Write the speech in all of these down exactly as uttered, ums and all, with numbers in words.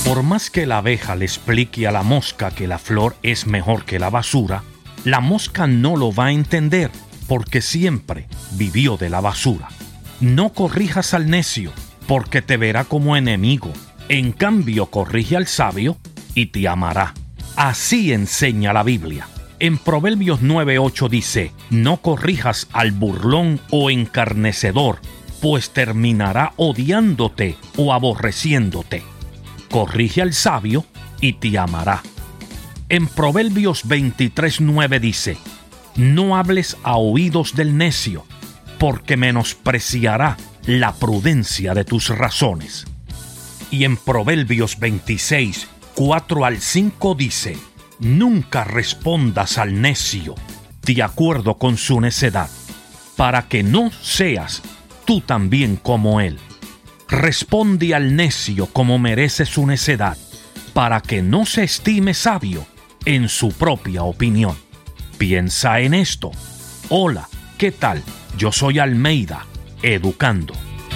Por más que la abeja le explique a la mosca que la flor es mejor que la basura, la mosca no lo va a entender porque siempre vivió de la basura. No corrijas al necio porque te verá como enemigo. En cambio, corrige al sabio y te amará. Así enseña la Biblia. En Proverbios nueve ocho dice: no corrijas al burlón o encarnecedor, pues terminará odiándote o aborreciéndote. Corrige al sabio y te amará. En Proverbios veintitrés nueve dice: no hables a oídos del necio, porque menospreciará la prudencia de tus razones. Y en Proverbios veintiséis cuatro al cinco dice: nunca respondas al necio de acuerdo con su necedad, para que no seas tú también como él. Responde al necio como merece su necedad, para que no se estime sabio en su propia opinión. Piensa en esto. Hola, ¿qué tal? Yo soy Almeida, educando.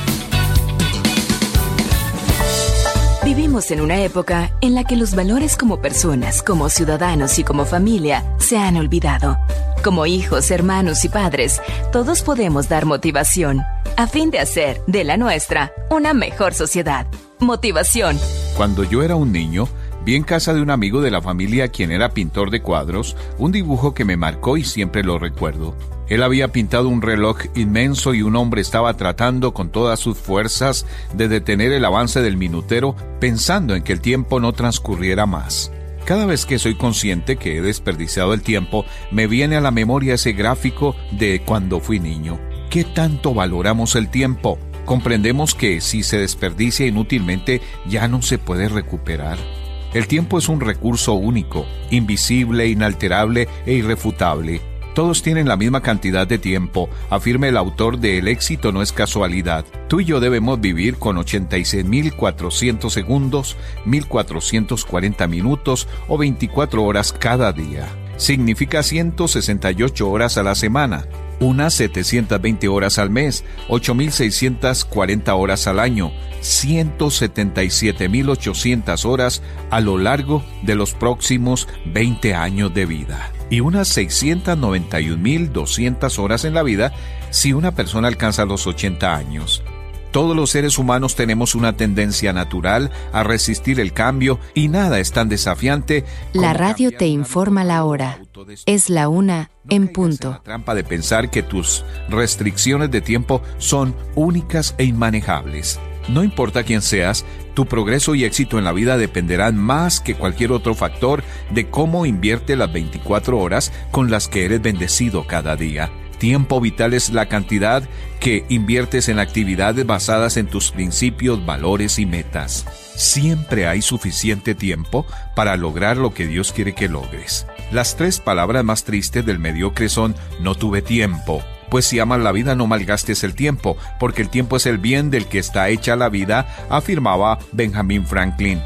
Vivimos en una época en la que los valores como personas, como ciudadanos y como familia se han olvidado. Como hijos, hermanos y padres, todos podemos dar motivación a fin de hacer de la nuestra una mejor sociedad. Motivación. Cuando yo era un niño, vi en casa de un amigo de la familia quien era pintor de cuadros, un dibujo que me marcó y siempre lo recuerdo. Él había pintado un reloj inmenso y un hombre estaba tratando con todas sus fuerzas de detener el avance del minutero, pensando en que el tiempo no transcurriera más. Cada vez que soy consciente que he desperdiciado el tiempo, me viene a la memoria ese gráfico de cuando fui niño. ¿Qué tanto valoramos el tiempo? Comprendemos que si se desperdicia inútilmente, ya no se puede recuperar. El tiempo es un recurso único, invisible, inalterable e irrefutable. Todos tienen la misma cantidad de tiempo, afirma el autor de El éxito no es casualidad. Tú y yo debemos vivir con ochenta y seis mil cuatrocientos segundos, mil cuatrocientos cuarenta minutos o veinticuatro horas cada día. Significa ciento sesenta y ocho horas a la semana, unas setecientas veinte horas al mes, ocho mil seiscientas cuarenta horas al año, ciento setenta y siete mil ochocientas horas a lo largo de los próximos veinte años de vida. Y unas seiscientas noventa y un mil doscientas horas en la vida si una persona alcanza los ochenta años. Todos los seres humanos tenemos una tendencia natural a resistir el cambio y nada es tan desafiante como La radio te informa la hora. Es la una en punto. No caigas en la trampa de pensar que tus restricciones de tiempo son únicas e inmanejables. No importa quién seas, tu progreso y éxito en la vida dependerán más que cualquier otro factor de cómo invierte las veinticuatro horas con las que eres bendecido cada día. Tiempo vital es la cantidad que inviertes en actividades basadas en tus principios, valores y metas. Siempre hay suficiente tiempo para lograr lo que Dios quiere que logres. Las tres palabras más tristes del mediocre son: no tuve tiempo. Pues si amas la vida, no malgastes el tiempo, porque el tiempo es el bien del que está hecha la vida, afirmaba Benjamin Franklin.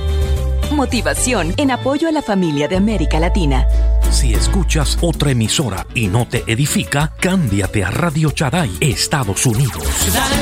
Motivación en apoyo a la familia de América Latina. Si escuchas otra emisora y no te edifica, cámbiate a Radio Shaddai, Estados Unidos.